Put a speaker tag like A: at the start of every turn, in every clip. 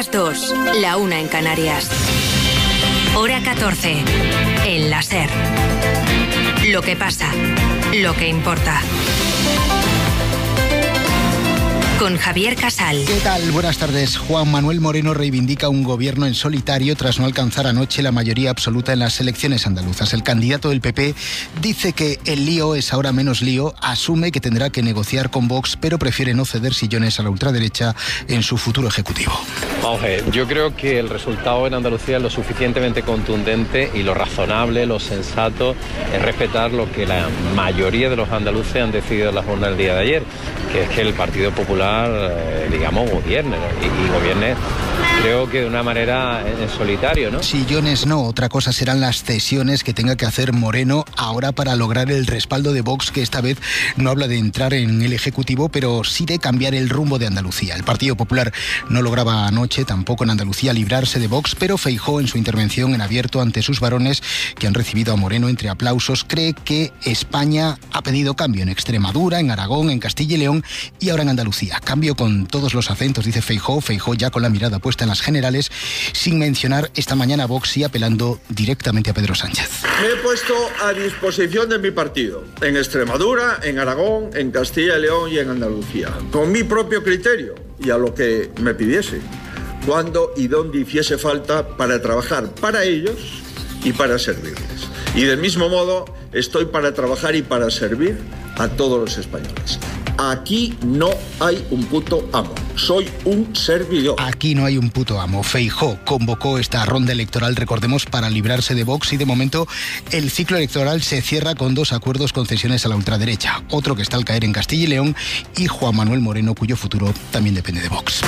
A: las 2, la 1 en Canarias. Hora 14, en la SER. Lo que pasa, lo que importa. Con Javier Casal.
B: ¿Qué tal? Buenas tardes. Juan Manuel Moreno reivindica un gobierno en solitario tras no alcanzar anoche la mayoría absoluta en las elecciones andaluzas. El candidato del PP dice que el lío es ahora menos lío, asume que tendrá que negociar con Vox, pero prefiere no ceder sillones a la ultraderecha en su futuro ejecutivo.
C: Vamos a ver, yo creo que el resultado en Andalucía es lo suficientemente contundente y lo razonable, lo sensato es respetar lo que la mayoría de los andaluces han decidido en la jornada del día de ayer, que es que el Partido Popular gobierne, ¿no? y gobierne, creo que de una manera en solitario, ¿no?
B: Sillones no, otra cosa serán las cesiones que tenga que hacer Moreno ahora para lograr el respaldo de Vox, que esta vez no habla de entrar en el Ejecutivo, pero sí de cambiar el rumbo de Andalucía. El Partido Popular no lograba anoche, tampoco en Andalucía, librarse de Vox, pero Feijóo, en su intervención en abierto ante sus varones, que han recibido a Moreno entre aplausos, cree que España ha pedido cambio en Extremadura, en Aragón, en Castilla y León y ahora en Andalucía. Cambio con todos los acentos, dice Feijóo ya con la mirada puesta en las generales, sin mencionar esta mañana a Vox y apelando directamente a Pedro Sánchez.
D: Me he puesto a disposición de mi partido, en Extremadura, en Aragón, en Castilla y León y en Andalucía, con mi propio criterio y a lo que me pidiese, cuando y donde hiciese falta para trabajar para ellos y para servirles. Y del mismo modo estoy para trabajar y para servir a todos los españoles. Aquí no hay un puto amo, soy un servidor.
B: Aquí no hay un puto amo. Feijóo convocó esta ronda electoral, recordemos, para librarse de Vox y de momento el ciclo electoral se cierra con 2 acuerdos concesiones a la ultraderecha. Otro que está al caer en Castilla y León y Juan Manuel Moreno, cuyo futuro también depende de Vox.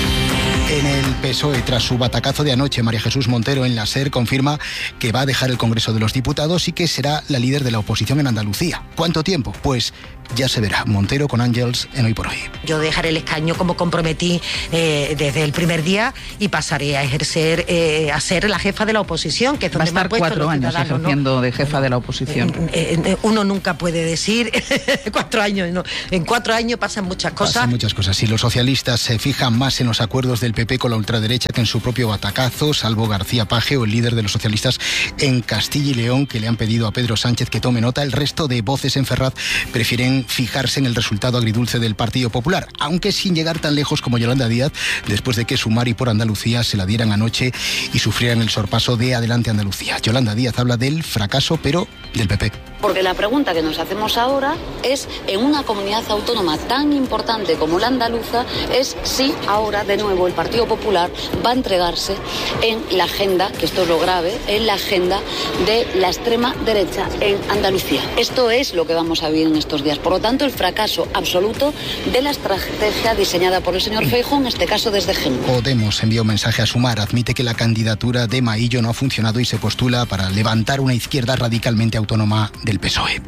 B: En el PSOE, tras su batacazo de anoche, María Jesús Montero en la SER confirma que va a dejar el Congreso de los Diputados y que será la líder de la oposición en Andalucía. ¿Cuánto tiempo? Pues ya se verá. Montero con Ángels en Hoy por Hoy.
E: Yo dejaré el escaño como comprometí desde el primer día y pasaré a ejercer, a ser la jefa de la oposición, que es donde
F: va a estar 4 años ejerciendo, ¿no? De jefa de la oposición.
E: Uno nunca puede decir 4 años, no. En 4 años pasan muchas cosas.
B: Pasan muchas cosas. Si los socialistas se fijan más en los acuerdos del PP con la ultraderecha que en su propio batacazo, salvo García Paje o el líder de los socialistas en Castilla y León, que le han pedido a Pedro Sánchez que tome nota, el resto de voces en Ferraz prefieren fijarse en el resultado agridulce del Partido Popular, aunque sin llegar tan lejos como Yolanda Díaz, después de que Sumar y Por Andalucía se la dieran anoche y sufrieran el sorpaso de Adelante Andalucía. Yolanda Díaz habla del fracaso, pero del PP.
G: Porque la pregunta que nos hacemos ahora es, en una comunidad autónoma tan importante como la andaluza, es si ahora de nuevo el Partido Popular va a entregarse en la agenda, que esto es lo grave, en la agenda de la extrema derecha en Andalucía. Esto es lo que vamos a vivir en estos días. Por lo tanto, el fracaso absoluto de la estrategia diseñada por el señor Feijóo, en este caso desde Génova.
B: Podemos envió un mensaje a Sumar, admite que la candidatura de Maillo no ha funcionado y se postula para levantar una izquierda radicalmente autónoma del PSOE.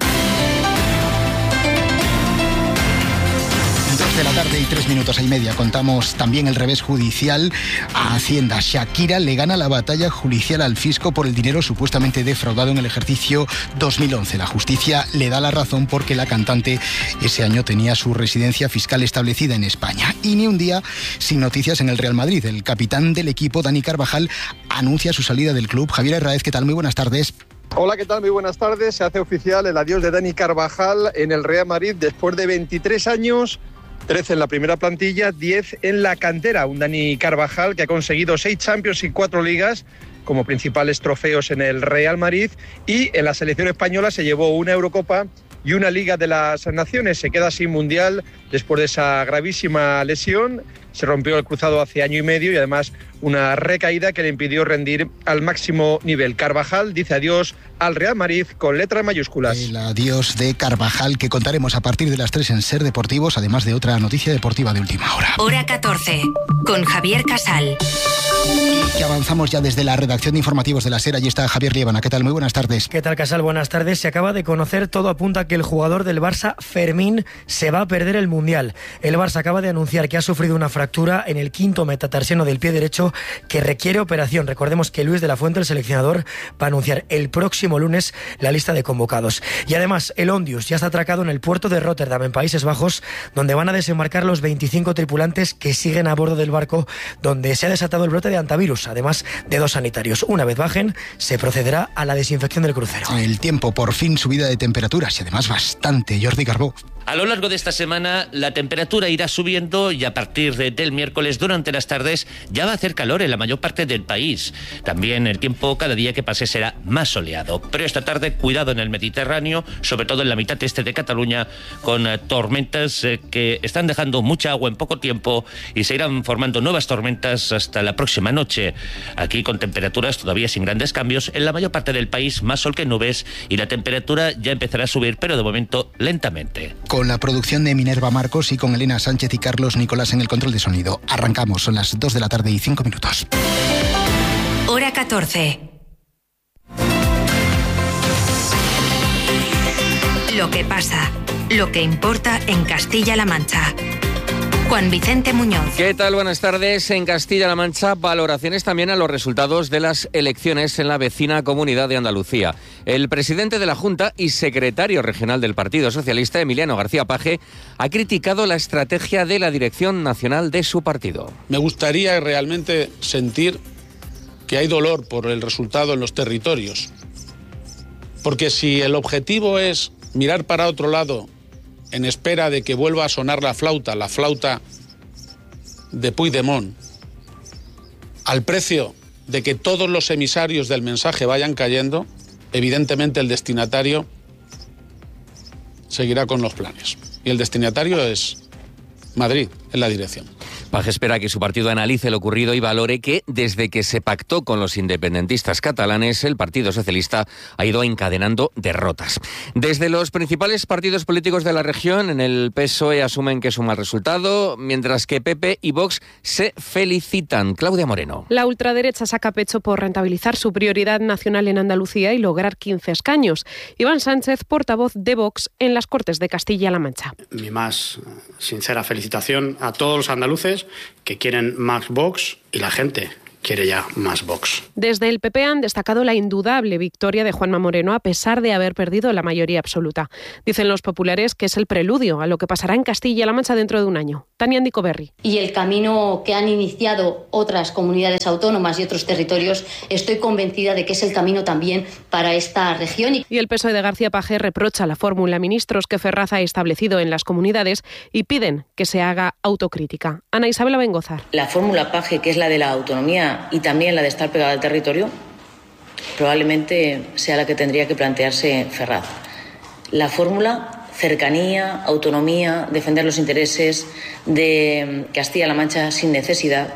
B: 2 de la tarde y 3 minutos y media. Contamos también el revés judicial a Hacienda. Shakira le gana la batalla judicial al fisco por el dinero supuestamente defraudado en el ejercicio 2011. La justicia le da la razón porque la cantante ese año tenía su residencia fiscal establecida en España. Y ni un día sin noticias en el Real Madrid. El capitán del equipo, Dani Carvajal, anuncia su salida del club. Javier Herráez, ¿qué tal? Muy buenas tardes.
H: Hola, ¿qué tal? Muy buenas tardes. Se hace oficial el adiós de Dani Carvajal en el Real Madrid después de 23 años, 13 en la primera plantilla, 10 en la cantera. Un Dani Carvajal que ha conseguido 6 Champions y 4 ligas como principales trofeos en el Real Madrid, y en la selección española se llevó una Eurocopa y una Liga de las Naciones. Se queda sin Mundial después de esa gravísima lesión. Se rompió el cruzado hace año y medio y además una recaída que le impidió rendir al máximo nivel. Carvajal dice adiós al Real Madrid con letras mayúsculas. El adiós de Carvajal, que contaremos a partir de las 3 en Ser Deportivos, además de otra noticia deportiva de última hora.
A: Hora 14, con Javier Casal.
B: Y que avanzamos ya desde la redacción de informativos de la SER. Allí está Javier Liébana. ¿Qué tal? Muy buenas tardes.
I: ¿Qué tal, Casal? Buenas tardes. Se acaba de conocer, todo apunta a que el jugador del Barça, Fermín, se va a perder el Mundial Mundial. El Barça acaba de anunciar que ha sufrido una fractura en el quinto metatarsiano del pie derecho que requiere operación. Recordemos que Luis de la Fuente, el seleccionador, va a anunciar el próximo lunes la lista de convocados. Y además, el Ondius ya está atracado en el puerto de Rotterdam, en Países Bajos, donde van a desembarcar los 25 tripulantes que siguen a bordo del barco donde se ha desatado el brote de hantavirus, además de 2 sanitarios. Una vez bajen, se procederá a la desinfección del crucero.
B: El tiempo, por fin subida de temperaturas y además bastante. Jordi Carbó.
J: A lo largo de esta semana la temperatura irá subiendo y a partir del miércoles durante las tardes ya va a hacer calor en la mayor parte del país. También el tiempo cada día que pase será más soleado. Pero esta tarde cuidado en el Mediterráneo, sobre todo en la mitad este de Cataluña, con tormentas que están dejando mucha agua en poco tiempo y se irán formando nuevas tormentas hasta la próxima noche. Aquí con temperaturas todavía sin grandes cambios. En la mayor parte del país más sol que nubes y la temperatura ya empezará a subir, pero de momento lentamente.
B: Con la producción de Minerva Marcos y con Elena Sánchez y Carlos Nicolás en el control de sonido. Arrancamos, son las 2 de la tarde y 5 minutos.
A: Hora 14. Lo que pasa, lo que importa en Castilla-La Mancha. Juan Vicente Muñoz.
K: ¿Qué tal? Buenas tardes. En Castilla-La Mancha, valoraciones también a los resultados de las elecciones en la vecina Comunidad de Andalucía. El presidente de la Junta y secretario regional del Partido Socialista, Emiliano García Paje, ha criticado la estrategia de la dirección nacional de su partido.
L: Me gustaría realmente sentir que hay dolor por el resultado en los territorios. Porque si el objetivo es mirar para otro lado en espera de que vuelva a sonar la flauta de Puigdemont, al precio de que todos los emisarios del mensaje vayan cayendo, evidentemente el destinatario seguirá con los planes. Y el destinatario es Madrid, en la dirección.
K: Paje espera que su partido analice lo ocurrido y valore que, desde que se pactó con los independentistas catalanes, el Partido Socialista ha ido encadenando derrotas. Desde los principales partidos políticos de la región, en el PSOE asumen que es un mal resultado, mientras que PP y Vox se felicitan. Claudia Moreno.
M: La ultraderecha saca pecho por rentabilizar su prioridad nacional en Andalucía y lograr 15 escaños. Iván Sánchez, portavoz de Vox en las Cortes de Castilla-La Mancha.
N: Mi más sincera felicitación a todos los andaluces que quieren más Vox y la gente quiere ya más Vox.
M: Desde el PP han destacado la indudable victoria de Juanma Moreno a pesar de haber perdido la mayoría absoluta. Dicen los populares que es el preludio a lo que pasará en Castilla-La Mancha dentro de un año. Tania Andicoberri.
O: Y el camino que han iniciado otras comunidades autónomas y otros territorios, estoy convencida de que es el camino también para esta región.
M: Y el PSOE de García Paje reprocha la fórmula ministros que Ferraz ha establecido en las comunidades y piden que se haga autocrítica. Ana Isabel Abengozar.
P: La fórmula Paje, que es la de la autonomía y también la de estar pegada al territorio, probablemente sea la que tendría que plantearse Ferraz. La fórmula cercanía, autonomía, defender los intereses de Castilla-La Mancha sin necesidad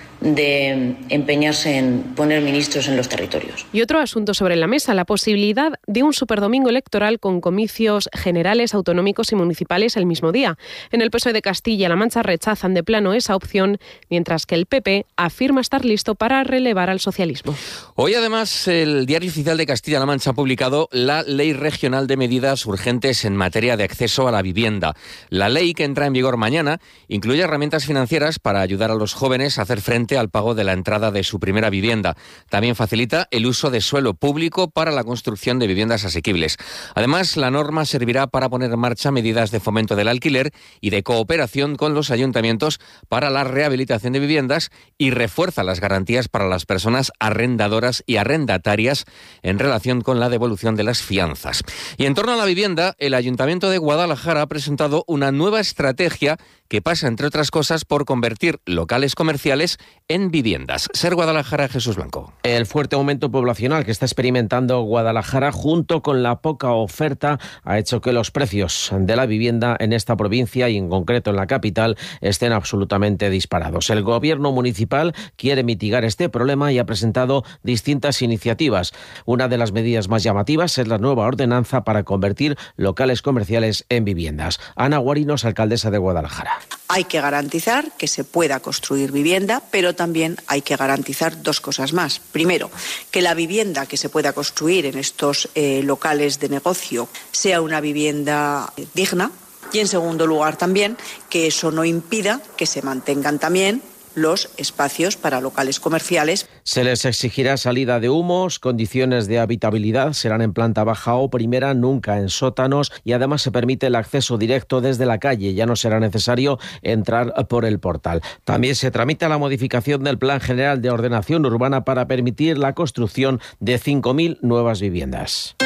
P: de empeñarse en poner ministros en los territorios.
M: Y otro asunto sobre la mesa, la posibilidad de un superdomingo electoral con comicios generales, autonómicos y municipales el mismo día. En el PSOE de Castilla-La Mancha rechazan de plano esa opción, mientras que el PP afirma estar listo para relevar al socialismo.
K: Hoy además el Diario Oficial de Castilla-La Mancha ha publicado la Ley Regional de Medidas Urgentes en materia de acceso a la vivienda. La ley, que entra en vigor mañana, incluye herramientas financieras para ayudar a los jóvenes a hacer frente al pago de la entrada de su primera vivienda. También facilita el uso de suelo público para la construcción de viviendas asequibles. Además, la norma servirá para poner en marcha medidas de fomento del alquiler y de cooperación con los ayuntamientos para la rehabilitación de viviendas y refuerza las garantías para las personas arrendadoras y arrendatarias en relación con la devolución de las fianzas. Y en torno a la vivienda, el Ayuntamiento de Guadalajara ha presentado una nueva estrategia que pasa, entre otras cosas, por convertir locales comerciales en viviendas. Ser Guadalajara, Jesús Blanco.
Q: El fuerte aumento poblacional que está experimentando Guadalajara, junto con la poca oferta, ha hecho que los precios de la vivienda en esta provincia y en concreto en la capital estén absolutamente disparados. El gobierno municipal quiere mitigar este problema y ha presentado distintas iniciativas. Una de las medidas más llamativas es la nueva ordenanza para convertir locales comerciales en viviendas. Ana Guarinos, alcaldesa de Guadalajara.
R: Hay que garantizar que se pueda construir vivienda, pero también hay que garantizar dos cosas más. Primero, que la vivienda que se pueda construir en estos locales de negocio sea una vivienda digna, Y en segundo lugar también que eso no impida que se mantengan también los espacios para locales comerciales.
Q: Se les exigirá salida de humos, condiciones de habitabilidad serán en planta baja o primera, nunca en sótanos, y además se permite el acceso directo desde la calle, ya no será necesario entrar por el portal. También se tramita la modificación del Plan General de Ordenación Urbana para permitir la construcción de 5.000 nuevas viviendas.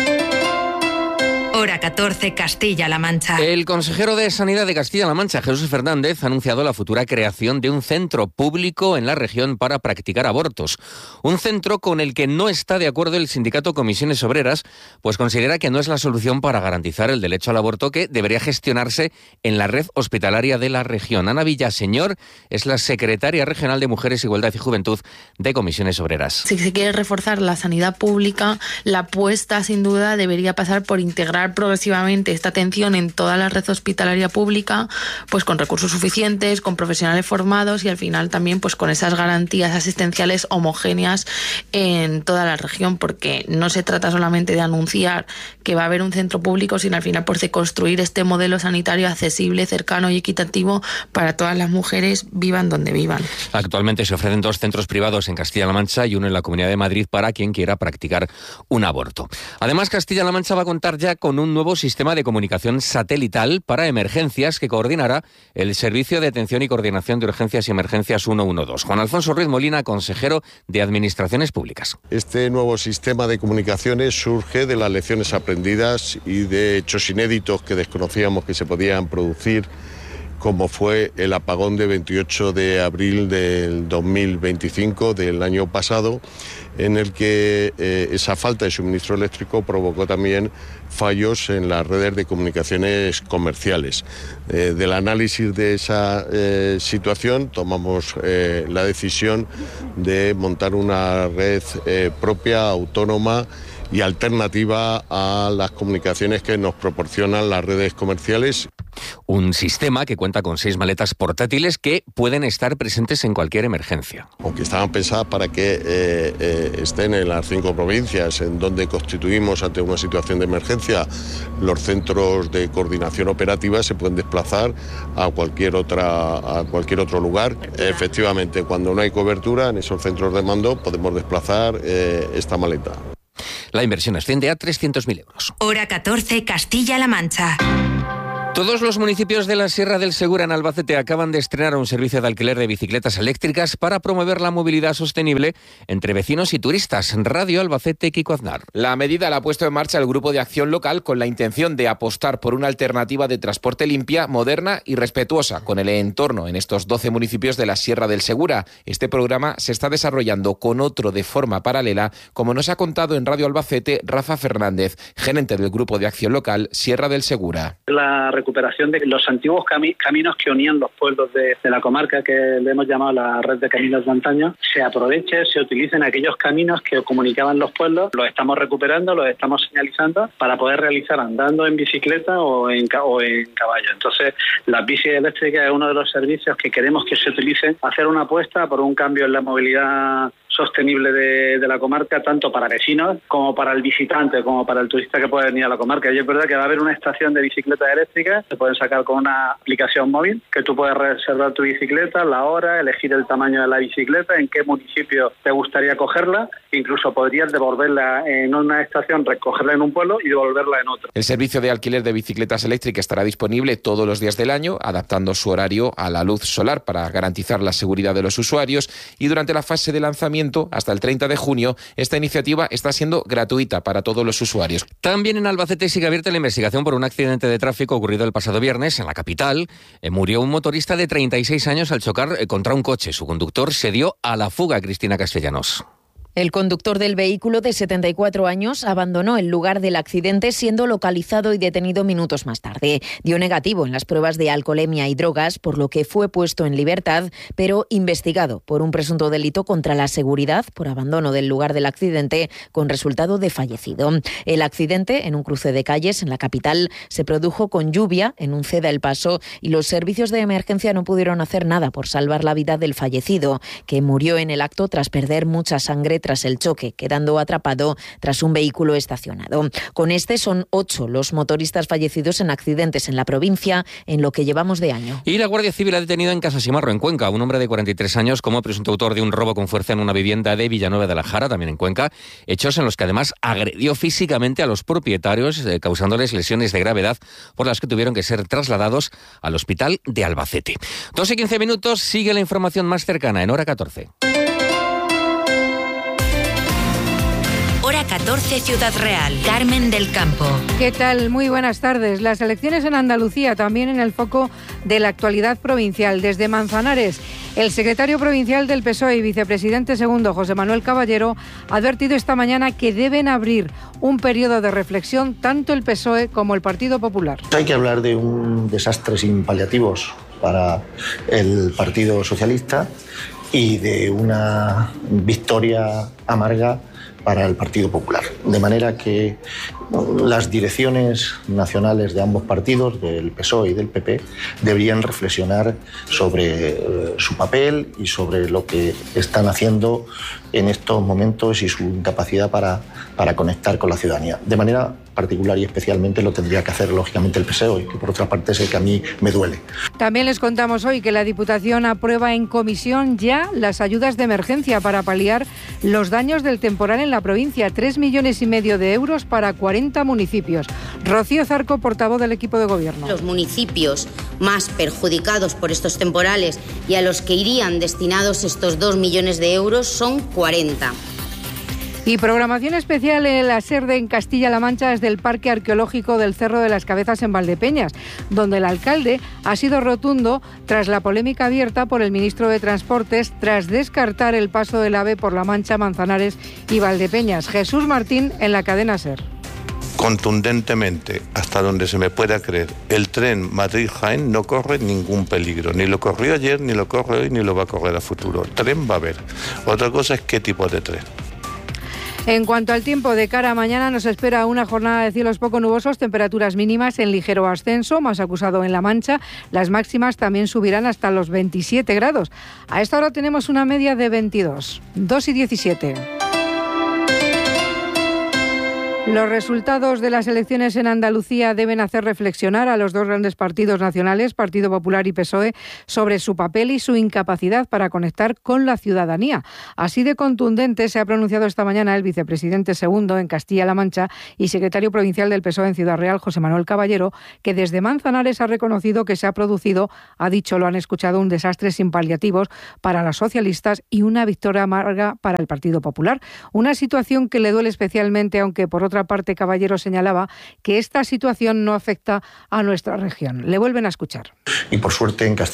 A: Hora 14, Castilla-La Mancha.
K: El consejero de Sanidad de Castilla-La Mancha, Jesús Fernández, ha anunciado la futura creación de un centro público en la región para practicar abortos. Un centro con el que no está de acuerdo el sindicato Comisiones Obreras, pues considera que no es la solución para garantizar el derecho al aborto, que debería gestionarse en la red hospitalaria de la región. Ana Villaseñor es la secretaria regional de Mujeres, Igualdad y Juventud de Comisiones Obreras.
S: Si se quiere reforzar la sanidad pública, la apuesta sin duda debería pasar por integrar progresivamente esta atención en toda la red hospitalaria pública, pues con recursos suficientes, con profesionales formados y al final también pues con esas garantías asistenciales homogéneas en toda la región, porque no se trata solamente de anunciar que va a haber un centro público, sino al final pues de construir este modelo sanitario accesible, cercano y equitativo para todas las mujeres, vivan donde vivan.
K: Actualmente se ofrecen 2 centros privados en Castilla-La Mancha y uno en la Comunidad de Madrid para quien quiera practicar un aborto. Además, Castilla-La Mancha va a contar ya con un nuevo sistema de comunicación satelital para emergencias que coordinará el Servicio de Atención y Coordinación de Urgencias y Emergencias 112. Juan Alfonso Ruiz Molina, consejero de Administraciones Públicas.
T: Este nuevo sistema de comunicaciones surge de las lecciones aprendidas y de hechos inéditos que desconocíamos que se podían producir, como fue el apagón de 28 de abril del 2025 del año pasado, en el que esa falta de suministro eléctrico provocó también fallos en las redes de comunicaciones comerciales. Del análisis de esa situación tomamos la decisión de montar una red propia, autónoma y alternativa a las comunicaciones que nos proporcionan las redes comerciales.
K: Un sistema que cuenta con 6 maletas portátiles que pueden estar presentes en cualquier emergencia.
T: Aunque estaban pensadas para que estén en las 5 provincias en donde constituimos ante una situación de emergencia, los centros de coordinación operativa se pueden desplazar a cualquier otro lugar. Efectivamente, cuando no hay cobertura en esos centros de mando podemos desplazar esta maleta.
K: La inversión asciende a 300.000 euros.
A: Hora 14, Castilla-La Mancha.
K: Todos los municipios de la Sierra del Segura en Albacete acaban de estrenar un servicio de alquiler de bicicletas eléctricas para promover la movilidad sostenible entre vecinos y turistas. Radio Albacete, Kiko Aznar.
U: La medida la ha puesto en marcha el Grupo de Acción Local con la intención de apostar por una alternativa de transporte limpia, moderna y respetuosa con el entorno en estos 12 municipios de la Sierra del Segura. Este programa se está desarrollando con otro de forma paralela, como nos ha contado en Radio Albacete Rafa Fernández, gerente del Grupo de Acción Local Sierra del Segura.
V: La recuperación de los antiguos caminos que unían los pueblos de la comarca, que le hemos llamado la red de caminos de antaño, se aproveche, se utilicen aquellos caminos que comunicaban los pueblos, los estamos recuperando, los estamos señalizando para poder realizar andando, en bicicleta o en caballo. Entonces, las bicis eléctricas es uno de los servicios que queremos que se utilicen, hacer una apuesta por un cambio en la movilidad sostenible de la comarca, tanto para vecinos como para el visitante, como para el turista que puede venir a la comarca. Y es verdad que va a haber una estación de bicicletas eléctricas, se pueden sacar con una aplicación móvil, que tú puedes reservar tu bicicleta, la hora, elegir el tamaño de la bicicleta, en qué municipio te gustaría cogerla, incluso podrías devolverla en una estación, recogerla en un pueblo y devolverla en otro.
U: El servicio de alquiler de bicicletas eléctricas estará disponible todos los días del año, adaptando su horario a la luz solar para garantizar la seguridad de los usuarios, y durante la fase de lanzamiento hasta el 30 de junio, esta iniciativa está siendo gratuita para todos los usuarios.
K: También en Albacete sigue abierta la investigación por un accidente de tráfico ocurrido el pasado viernes en la capital. Murió un motorista de 36 años al chocar contra un coche. Su conductor se dio a la fuga. Cristina Castellanos.
W: El conductor del vehículo, de 74 años, abandonó el lugar del accidente, siendo localizado y detenido minutos más tarde. Dio negativo en las pruebas de alcoholemia y drogas, por lo que fue puesto en libertad, pero investigado por un presunto delito contra la seguridad por abandono del lugar del accidente, con resultado de fallecido. El accidente, en un cruce de calles en la capital, se produjo con lluvia en un Ceda El Paso, y los servicios de emergencia no pudieron hacer nada por salvar la vida del fallecido, que murió en el acto tras perder mucha sangre tras el choque, quedando atrapado tras un vehículo estacionado. Con este son 8 los motoristas fallecidos en accidentes en la provincia en lo que llevamos de año.
K: Y la Guardia Civil ha detenido en Casasimarro, en Cuenca, a un hombre de 43 años como presunto autor de un robo con fuerza en una vivienda de Villanueva de la Jara, también en Cuenca, hechos en los que además agredió físicamente a los propietarios, causándoles lesiones de gravedad por las que tuvieron que ser trasladados al hospital de Albacete. 2:15 minutos, sigue la información más cercana en Hora 14.
A: Hora 14, Ciudad Real. Carmen del Campo.
C: ¿Qué tal? Muy buenas tardes. Las elecciones en Andalucía también en el foco de la actualidad provincial. Desde Manzanares, el secretario provincial del PSOE y vicepresidente segundo, José Manuel Caballero, ha advertido esta mañana que deben abrir un periodo de reflexión tanto el PSOE como el Partido Popular.
D: Hay que hablar de un desastre sin paliativos para el Partido Socialista y de una victoria amarga para el Partido Popular. De manera que las direcciones nacionales de ambos partidos, del PSOE y del PP, deberían reflexionar sobre su papel y sobre lo que están haciendo en estos momentos y su incapacidad para conectar con la ciudadanía. De manera particular y especialmente lo tendría que hacer lógicamente el PSOE, que por otra parte es el que a mí me duele.
C: También les contamos hoy que la Diputación aprueba en comisión ya las ayudas de emergencia para paliar los daños del temporal en la provincia. 3,5 millones de euros para 40 municipios. Rocío Zarco, portavoz del equipo de gobierno.
F: Los municipios más perjudicados por estos temporales y a los que irían destinados estos 2 millones de euros son 40.
C: Y programación especial en la SER en Castilla-La Mancha desde el Parque Arqueológico del Cerro de las Cabezas en Valdepeñas, donde el alcalde ha sido rotundo tras la polémica abierta por el ministro de Transportes tras descartar el paso del AVE por La Mancha, Manzanares y Valdepeñas. Jesús Martín en la cadena SER.
X: Contundentemente, hasta donde se me pueda creer, el tren Madrid-Jaén no corre ningún peligro. Ni lo corrió ayer, ni lo corre hoy, ni lo va a correr a futuro. Tren va a haber. Otra cosa es qué tipo de tren.
C: En cuanto al tiempo, de cara a mañana nos espera una jornada de cielos poco nubosos, temperaturas mínimas en ligero ascenso, más acusado en La Mancha. Las máximas también subirán hasta los 27 grados. A esta hora tenemos una media de 22, 2:17. Los resultados de las elecciones en Andalucía deben hacer reflexionar a los dos grandes partidos nacionales, Partido Popular y PSOE, sobre su papel y su incapacidad para conectar con la ciudadanía. Así de contundente se ha pronunciado esta mañana el vicepresidente segundo en Castilla-La Mancha y secretario provincial del PSOE en Ciudad Real, José Manuel Caballero, que desde Manzanares ha reconocido que se ha producido, ha dicho, lo han escuchado, un desastre sin paliativos para los socialistas y una victoria amarga para el Partido Popular. Una situación que le duele especialmente, aunque por otra parte Caballero señalaba que esta situación no afecta a nuestra región. Le vuelven a escuchar.
D: Y por suerte en Castilla